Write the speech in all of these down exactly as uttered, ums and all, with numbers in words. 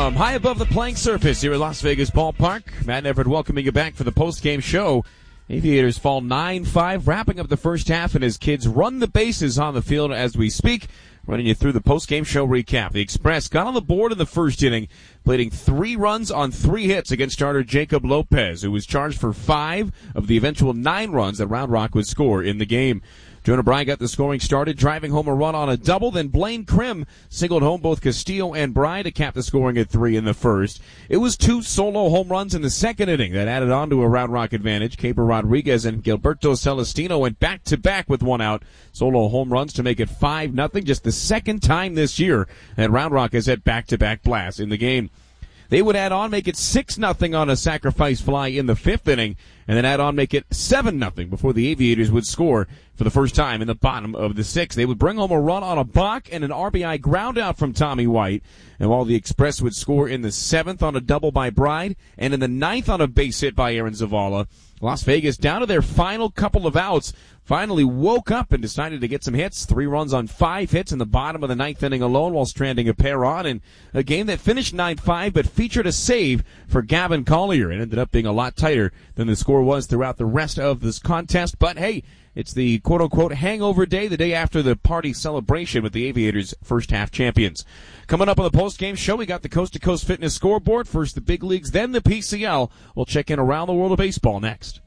From high above the playing surface here at Las Vegas Ballpark, Matt Everett welcoming you back for the post-game show. Aviators fall nine five, wrapping up the first half, and his kids run the bases on the field as we speak. Running you through the post-game show recap. The Express got on the board in the first inning, plating three runs on three hits against starter Jacob Lopez, who was charged for five of the eventual nine runs that Round Rock would score in the game. Jonah Bryan got the scoring started, driving home a run on a double. Then Blaine Krim singled home both Castillo and Bryan to cap the scoring at three in the first. It was two solo home runs in the second inning that added on to a Round Rock advantage. Caper Rodriguez and Gilberto Celestino went back-to-back with one out. Solo home runs to make it five nothing, just the second time this year that Round Rock has had back-to-back blasts in the game. They would add on, make it six nothing on a sacrifice fly in the fifth inning, and then add on, make it seven nothing before the Aviators would score for the first time in the bottom of the sixth. They would bring home a run on a balk and an R B I ground out from Tommy White, and while the Express would score in the seventh on a double by Bride, and in the ninth on a base hit by Aaron Zavala, Las Vegas, down to their final couple of outs, finally woke up and decided to get some hits. Three runs on five hits in the bottom of the ninth inning alone while stranding a pair on, in a game that finished nine five but featured a save for Gavin Collier. It ended up being a lot tighter than the score was throughout the rest of this contest. But hey, it's the quote-unquote hangover day, the day after the party celebration with the Aviators' first-half champions. Coming up on the post-game show, we got the Coast to Coast Fitness scoreboard. First the big leagues, then the P C L. We'll check in around the world of baseball next.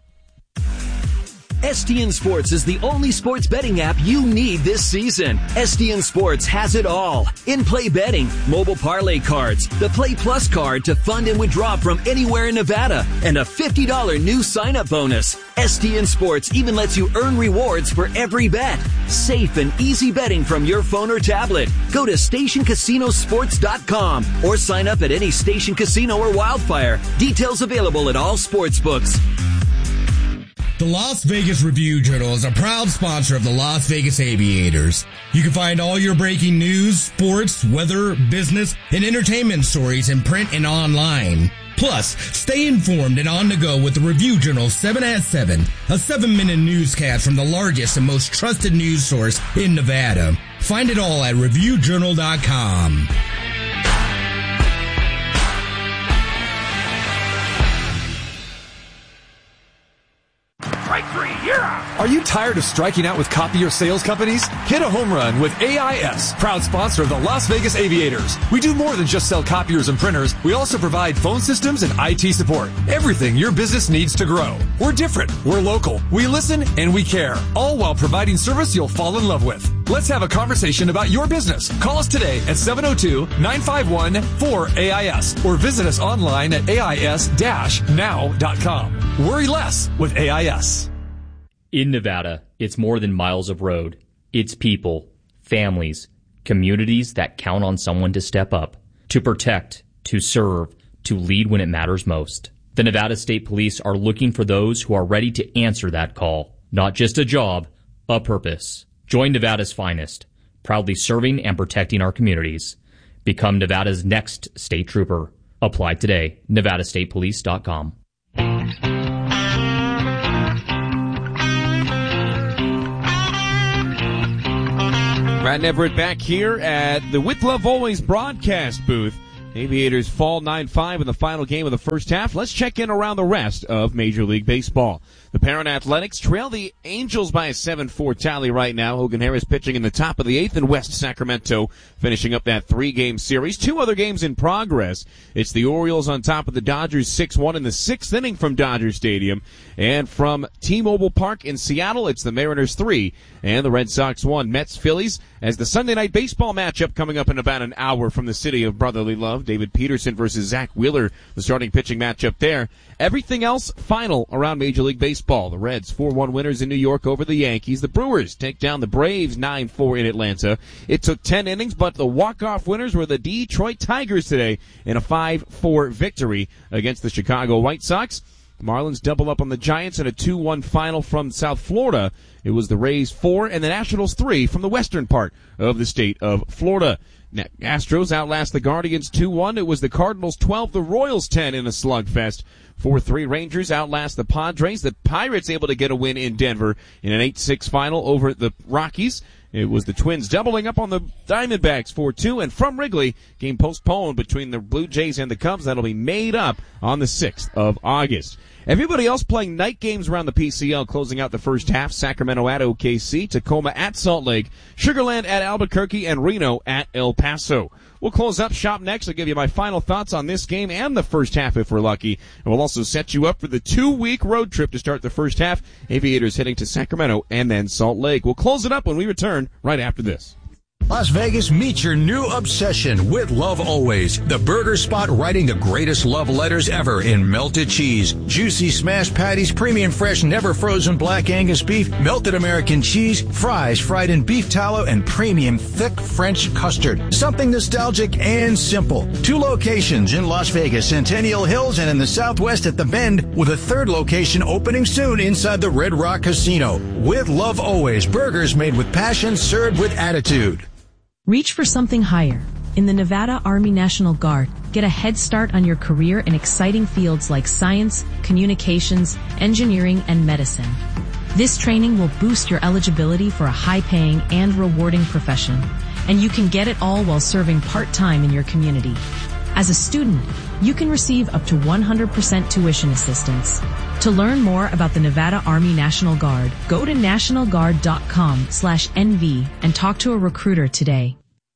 S T N Sports is the only sports betting app you need this season. S T N Sports has it all. In-play betting, mobile parlay cards, the Play Plus card to fund and withdraw from anywhere in Nevada, and a fifty dollars new sign-up bonus. S T N Sports even lets you earn rewards for every bet. Safe and easy betting from your phone or tablet. Go to station casino sports dot com or sign up at any Station Casino or Wildfire. Details available at all sports books. The Las Vegas Review-Journal is a proud sponsor of the Las Vegas Aviators. You can find all your breaking news, sports, weather, business, and entertainment stories in print and online. Plus, stay informed and on the go with the Review-Journal seven at seven, a seven-minute newscast from the largest and most trusted news source in Nevada. Find it all at review journal dot com. Strike three, you're out. Are you tired of striking out with copier sales companies? Hit a home run with A I S, proud sponsor of the Las Vegas Aviators. We do more than just sell copiers and printers. We also provide phone systems and I T support. Everything your business needs to grow. We're different. We're local. We listen and we care. All while providing service you'll fall in love with. Let's have a conversation about your business. Call us today at seven oh two, nine five one, four A I S or visit us online at A I S dash now dot com. Worry less with A I S. In Nevada, it's more than miles of road. It's people, families, communities that count on someone to step up, to protect, to serve, to lead when it matters most. The Nevada State Police are looking for those who are ready to answer that call. Not just a job, a purpose. Join Nevada's finest, proudly serving and protecting our communities. Become Nevada's next state trooper. Apply today. nevada state police dot com. Matt Everett back here at the With Love Always broadcast booth. Aviators fall nine five in the final game of the first half. Let's check in around the rest of Major League Baseball. The Parent Athletics trail the Angels by a seven four tally right now. Hogan Harris pitching in the top of the eighth, and West Sacramento finishing up that three-game series. Two other games in progress. It's the Orioles on top of the Dodgers six one in the sixth inning from Dodger Stadium. And from T-Mobile Park in Seattle, it's the Mariners three and the Red Sox one. Mets Phillies as the Sunday night baseball matchup coming up in about an hour from the city of brotherly love. David Peterson versus Zach Wheeler, the starting pitching matchup there. Everything else final around Major League Baseball. The Reds four one winners in New York over the Yankees. The Brewers take down the Braves nine four in Atlanta. It took ten innings, but the walk-off winners were the Detroit Tigers today in a five four victory against the Chicago White Sox. Marlins double up on the Giants in a two one final from South Florida. It was the Rays four and the Nationals three from the western part of the state of Florida. Astros outlast the Guardians two one. It was the Cardinals twelve, the Royals ten in a slugfest. four three Rangers outlast the Padres. The Pirates able to get a win in Denver in an eight six final over the Rockies. It was the Twins doubling up on the Diamondbacks four two, and from Wrigley, game postponed between the Blue Jays and the Cubs. That'll be made up on the sixth of August. Everybody else playing night games around the P C L, closing out the first half. Sacramento at O K C, Tacoma at Salt Lake, Sugar Land at Albuquerque, and Reno at El Paso. We'll close up shop next. I'll give you my final thoughts on this game and the first half if we're lucky. And we'll also set you up for the two-week road trip to start the first half. Aviators heading to Sacramento and then Salt Lake. We'll close it up when we return right after this. Las Vegas, meet your new obsession with Love Always, the burger spot writing the greatest love letters ever in melted cheese, juicy smashed patties, premium fresh, never frozen black Angus beef, melted American cheese, fries fried in beef tallow, and premium thick French custard. Something nostalgic and simple. Two locations in Las Vegas, Centennial Hills, and in the Southwest at The Bend, with a third location opening soon inside the Red Rock Casino. With Love Always, burgers made with passion, served with attitude. Reach for something higher. In the Nevada Army National Guard, get a head start on your career in exciting fields like science, communications, engineering, and medicine. This training will boost your eligibility for a high-paying and rewarding profession, and you can get it all while serving part-time in your community. As a student, you can receive up to one hundred percent tuition assistance. To learn more about the Nevada Army National Guard, go to national guard dot com slash N V and talk to a recruiter today.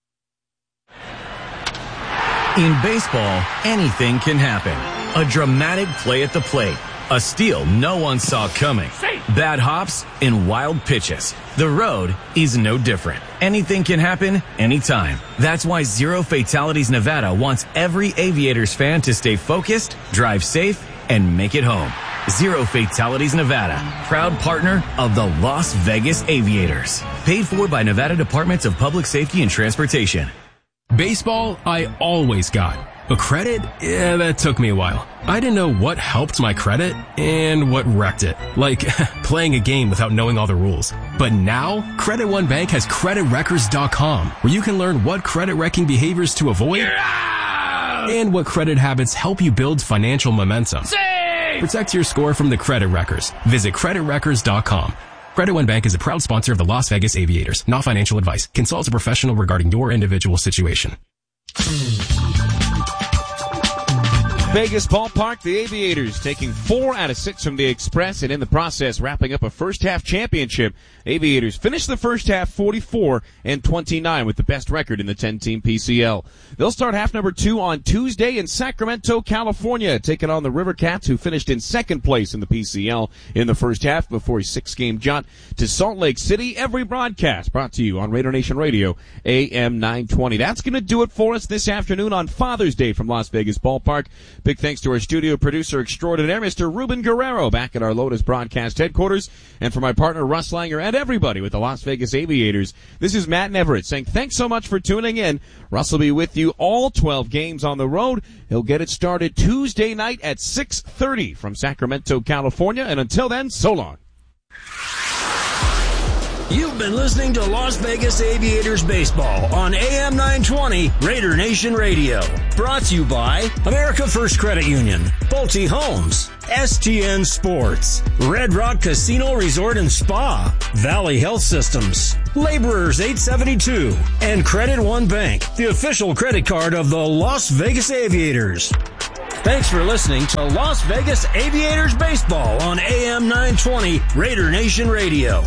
In baseball, anything can happen. A dramatic play at the plate, a steal no one saw coming, bad hops, and wild pitches. The road is no different. Anything can happen anytime. That's why Zero Fatalities Nevada wants every Aviators fan to stay focused, drive safe, and make it home. Zero Fatalities Nevada, proud partner of the Las Vegas Aviators. Paid for by Nevada Departments of Public Safety and Transportation. Baseball, I always got. But credit, yeah, that took me a while. I didn't know what helped my credit and what wrecked it. Like playing a game without knowing all the rules. But now, Credit One Bank has credit wreckers dot com, where you can learn what credit wrecking behaviors to avoid and what credit habits help you build financial momentum. Protect your score from the credit wreckers. Visit credit wreckers dot com. Credit One Bank is a proud sponsor of the Las Vegas Aviators. Not financial advice. Consult a professional regarding your individual situation. Vegas ballpark, the Aviators taking four out of six from the Express, and in the process wrapping up a first-half championship. Aviators finished the first half forty-four and twenty-nine with the best record in the ten-team P C L. They'll start half number two on Tuesday in Sacramento, California, taking on the River Cats, who finished in second place in the P C L in the first half before a six-game jaunt to Salt Lake City. Every broadcast brought to you on Raider Nation Radio, A M nine twenty. That's going to do it for us this afternoon on Father's Day from Las Vegas Ballpark. Big thanks to our studio producer extraordinaire, Mister Ruben Guerrero, back at our Lotus broadcast headquarters. And for my partner, Russ Langer, and everybody with the Las Vegas Aviators, this is Matt Everett saying thanks so much for tuning in. Russ will be with you all twelve games on the road. He'll get it started Tuesday night at six thirty from Sacramento, California. And until then, so long. You've been listening to Las Vegas Aviators Baseball on A M nine twenty Raider Nation Radio. Brought to you by America First Credit Union, Pulte Homes, S T N Sports, Red Rock Casino Resort and Spa, Valley Health Systems, Laborers eight seventy-two, and Credit One Bank, the official credit card of the Las Vegas Aviators. Thanks for listening to Las Vegas Aviators Baseball on A M nine twenty Raider Nation Radio.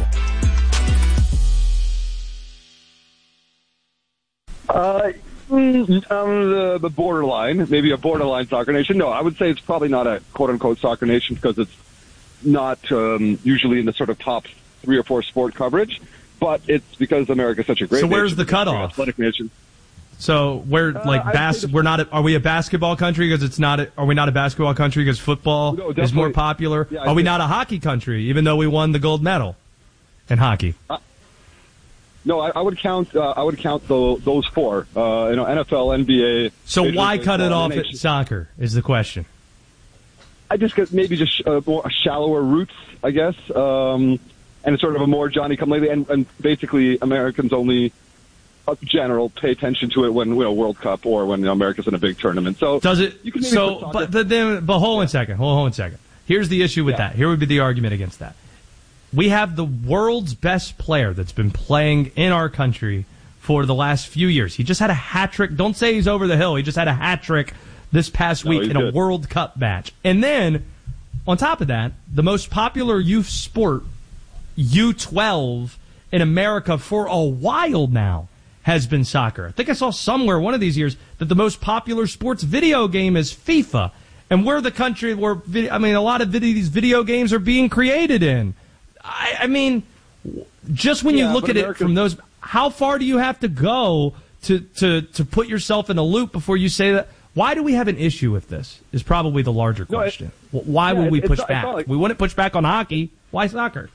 Uh, mm, um, the, the borderline, maybe a borderline soccer nation. No, I would say it's probably not a quote-unquote soccer nation because it's not um, usually in the sort of top three or four sport coverage, but it's because America's such a great So where's nation, the cutoff? Athletic nation. So we're Uh, like I'd bas- say the- we're not a, are we a basketball country because it's not a, are we not a basketball country because football No, is definitely. more popular? Yeah, I are we think- not a hockey country even though we won the gold medal in hockey? Uh, No, I, I would count. Uh, I would count the, those four. Uh, you know, N F L, N B A. So Major why League cut it Baseball, off N at H L. soccer is the question. I just get maybe just uh, more shallower roots, I guess, um, and it's sort of a more Johnny-come-lately. And, and basically, Americans only, uh, general, pay attention to it when you know World Cup or when you know, America's in a big tournament. So Does it? You can maybe So, put soccer- but the, then, but hold on a second. Hold on a second. Here's the issue with Yeah. that. Here would be the argument against that. we have the world's best player that's been playing in our country for the last few years. He just had a hat trick. Don't say he's over the hill. He just had a hat trick this past No, week he's in a good. World Cup match. And then, on top of that, the most popular youth sport, U twelve, in America for a while now has been soccer. I think I saw somewhere one of these years that the most popular sports video game is FIFA. And we're the country where, vid- I mean, a lot of vid- these video games are being created in. I, I mean, just when Yeah, you look but at it America's- from those, how far do you have to go to, to, to put yourself in a loop before you say that? Why do we have an issue with this is probably the larger No, it- question. Why yeah, would we it's push not- it's back? not like- we wouldn't push back on hockey. Why soccer?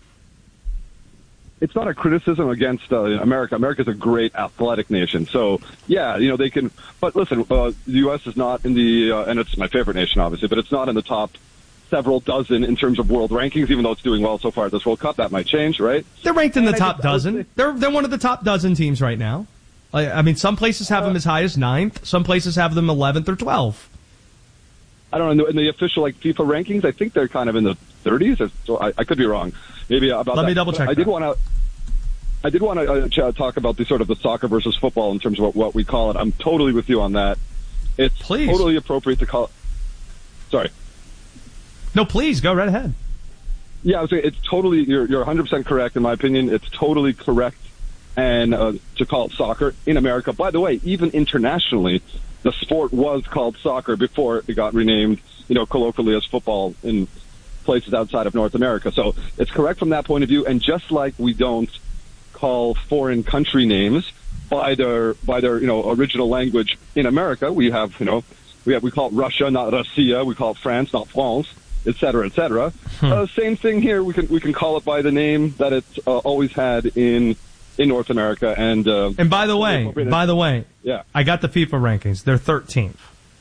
It's not a criticism against uh, America. America's a great athletic nation. So, yeah, you know, they can. But listen, uh, the U S is not in the, uh, and it's my favorite nation, obviously, but it's not in the top several dozen in terms of world rankings, even though it's doing well so far at this World Cup. That might change, right? They're ranked in the And I top just- I would dozen. say- They're they're one of the top dozen teams right now. I, I mean, some places have them as high as ninth. Some places have them eleventh or twelfth. I don't know. In the, in the official like FIFA rankings, I think they're kind of in the thirties. Or, so I, I could be wrong. Maybe about Let that. me double check I did that. want to. I did want to uh, ch- talk about the sort of the soccer versus football in terms of what, what we call it. I'm totally with you on that. It's Please. totally appropriate to call. Sorry. No, please go right ahead. Yeah, I was saying it's totally. You're you're one hundred percent correct in my opinion. It's totally correct, and uh, to call it soccer in America. By the way, even internationally, the sport was called soccer before it got renamed, you know, colloquially as football in places outside of North America. So it's correct from that point of view. And just like we don't call foreign country names by their by their you know original language in America, we have you know we have we call it Russia, not Russia. We call it France, not France, et cetera, et cetera. Hmm. Uh, same thing here. We can we can call it by the name that it's uh, always had in in North America. And uh, And by the way, by the way, yeah, I got the FIFA rankings. They're thirteenth.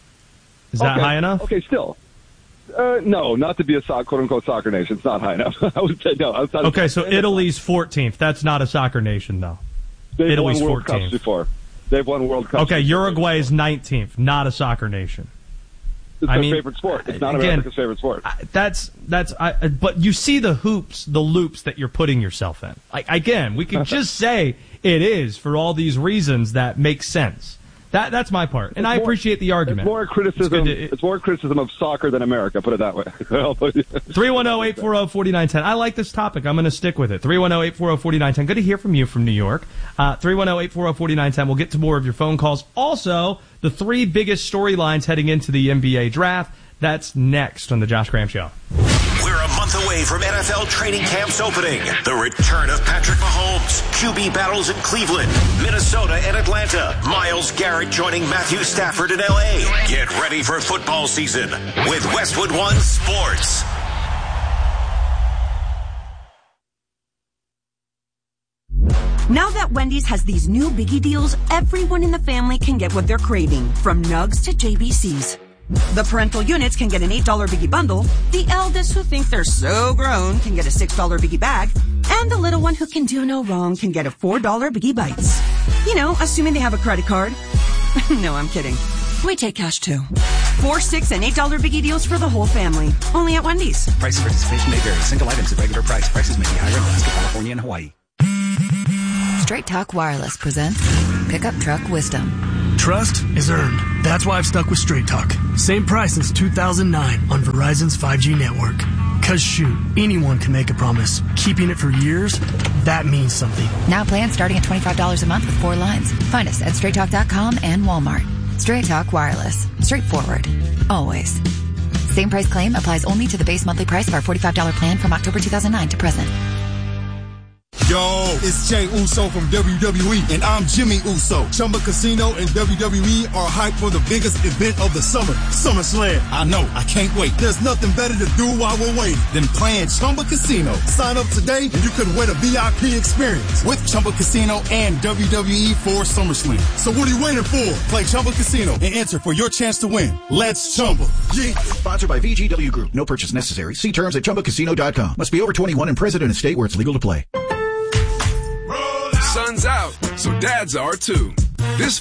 Is that Okay. high enough? Okay, still. Uh, no, not to be a so- quote-unquote soccer nation. It's not high enough. I would say no. Outside Okay, of- so Italy's fourteenth. That's not a soccer nation, though. They've Italy's won World Cups fourteenth. before. They've won World Cups. Okay, Uruguay is nineteenth. Not a soccer nation. It's I their mean, favorite sport. It's not again, America's favorite sport. That's that's. I, but you see the hoops, the loops that you're putting yourself in. Like again, we could just say it is for all these reasons that make sense. That that's my part, and It's I more- appreciate the argument. It's more criticism. It's It's, good to- more criticism of soccer than America. Put it that way. three one zero, eight four zero, four nine one zero. I like this topic. I'm going to stick with it. three one zero, eight four zero, four nine one zero. Good to hear from you from New York. Uh, three one zero, eight four zero, four nine one zero. We'll get to more of your phone calls. Also, the three biggest storylines heading into the N B A draft. That's next on the Josh Graham Show. We're a month away from N F L training camps opening. The return of Patrick Mahomes, Q B battles in Cleveland, Minnesota, and Atlanta. Myles Garrett joining Matthew Stafford in L A. Get ready for football season with Westwood One Sports. Now that Wendy's has these new biggie deals, everyone in the family can get what they're craving, from nugs to J B Cs. The parental units can get an eight dollar biggie bundle, the eldest who think they're so grown can get a six dollar biggie bag, and the little one who can do no wrong can get a four dollar biggie bites. You know, assuming they have a credit card. No, I'm kidding. We take cash too. Four, six, and eight dollar biggie deals for the whole family. Only at Wendy's. Price and participation may vary. Single items at regular price. Prices may be higher in Alaska, California, and Hawaii. Straight Talk Wireless presents Pickup Truck Wisdom. Trust is earned. That's why I've stuck with Straight Talk. Same price since two thousand nine on Verizon's five G network. Cause shoot, anyone can make a promise. Keeping it for years, that means something. Now plans starting at twenty-five dollars a month with four lines. Find us at straight talk dot com and Walmart. Straight Talk Wireless. Straightforward. Always. Same price claim applies only to the base monthly price of our forty-five dollars plan from October two thousand nine to present. Yo, it's Jay Uso from W W E, and I'm Jimmy Uso. Chumba Casino and W W E are hyped for the biggest event of the summer, SummerSlam. I know, I can't wait. There's nothing better to do while we're waiting than playing Chumba Casino. Sign up today and you could win a V I P experience with Chumba Casino and W W E for SummerSlam. So what are you waiting for? Play Chumba Casino and enter for your chance to win. Let's Chumba. Yeah. Sponsored by V G W Group. No purchase necessary. See terms at chumba casino dot com. Must be over twenty-one and present in a state where it's legal to play. Sun's out, so dads are too. This